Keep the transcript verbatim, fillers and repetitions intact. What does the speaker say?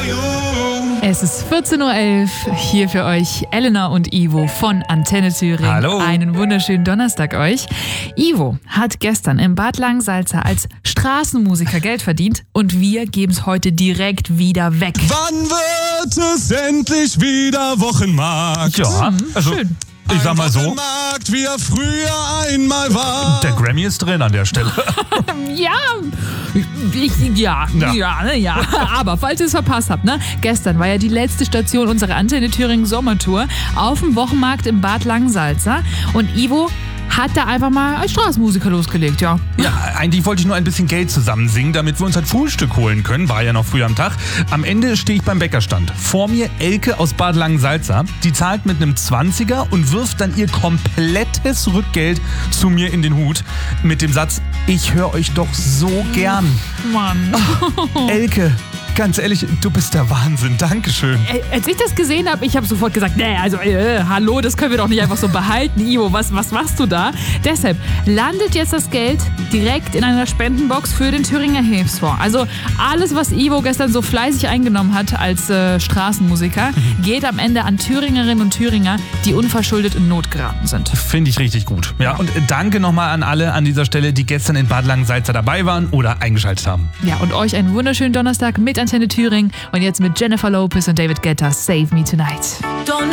Es ist vierzehn Uhr elf, hier für euch Elena und Ivo von Antenne Thüringen. Hallo. Einen wunderschönen Donnerstag euch. Ivo hat gestern im Bad Langensalza als Straßenmusiker Geld verdient und wir geben es heute direkt wieder weg. Wann wird es endlich wieder Wochenmarkt? Ja, also Schön. ich sag mal so, Wochenmarkt, wie er früher einmal war. der Grammy ist drin an der Stelle. Ja, ich, ja, ja, Ja. ne, ja. Aber falls ihr es verpasst habt, ne? Gestern war ja die letzte Station unserer Antenne Thüringen Sommertour auf dem Wochenmarkt im Bad Langensalza und Ivo hat da einfach mal als Straßenmusiker losgelegt, ja. Ja, eigentlich wollte ich nur ein bisschen Geld zusammen singen, damit wir uns halt Frühstück holen können. War ja noch früh am Tag. Am Ende stehe ich beim Bäckerstand. Vor mir Elke aus Bad Langensalza. Die zahlt mit einem Zwanziger und wirft dann ihr komplettes Rückgeld zu mir in den Hut. Mit dem Satz, ich höre euch doch so gern. Mann. Elke, ganz ehrlich, du bist der Wahnsinn. Dankeschön. Als ich das gesehen habe, ich habe sofort gesagt, nee, also äh, hallo, das können wir doch nicht einfach so behalten. Ivo, was, was machst du da? Deshalb landet jetzt das Geld direkt in einer Spendenbox für den Thüringer Hilfsfonds. Also alles, was Ivo gestern so fleißig eingenommen hat als äh, Straßenmusiker, geht am Ende an Thüringerinnen und Thüringer, die unverschuldet in Not geraten sind. Finde ich richtig gut. Ja, und danke nochmal an alle an dieser Stelle, die gestern in Bad Langensalza dabei waren oder eingeschaltet haben. Ja, und euch einen wunderschönen Donnerstag mit Antenne Thüringen und jetzt mit Jennifer Lopez und David Guetta, Save Me Tonight. Don't